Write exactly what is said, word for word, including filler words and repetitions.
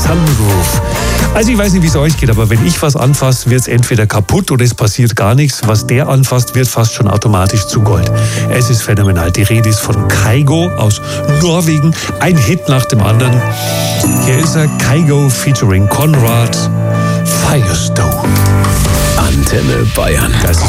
Sunroof. Also ich weiß nicht, wie es euch geht, aber wenn ich was anfasse, wird es entweder kaputt oder es passiert gar nichts. Was der anfasst, wird fast schon automatisch zu Gold. Es ist phänomenal. Die Rede ist von Kygo aus Norwegen. Ein Hit nach dem anderen. Hier ist er, Kygo featuring Konrad Firestone. Antenne Bayern. Das ist